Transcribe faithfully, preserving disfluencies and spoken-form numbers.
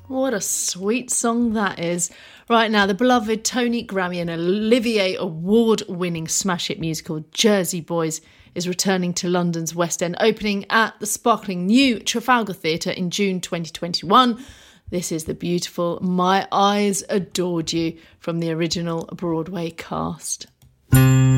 What a sweet song that is. Right now, the beloved Tony Grammy and Olivier award-winning smash hit musical Jersey Boys is returning to London's West End, opening at the sparkling new Trafalgar Theatre in June twenty twenty-one. This is the beautiful My Eyes Adored You from the original Broadway cast.